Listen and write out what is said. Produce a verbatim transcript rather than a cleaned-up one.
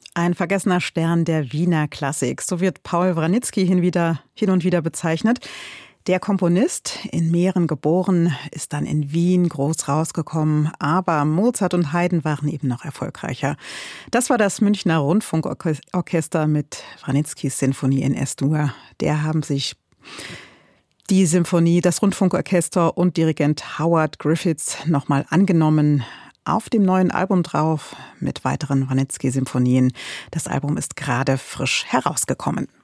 Ein vergessener Stern der Wiener Klassik. So wird Paul Wranitzky hin, wieder, hin und wieder bezeichnet. Der Komponist, in Mähren geboren, ist dann in Wien groß rausgekommen. Aber Mozart und Haydn waren eben noch erfolgreicher. Das war das Münchner Rundfunkorchester mit Wranitzkys Sinfonie in S-Dur. Der haben sich die Symphonie, das Rundfunkorchester und Dirigent Howard Griffiths nochmal angenommen. Auf dem neuen Album drauf mit weiteren Wranitzky-Symphonien. Das Album ist gerade frisch herausgekommen.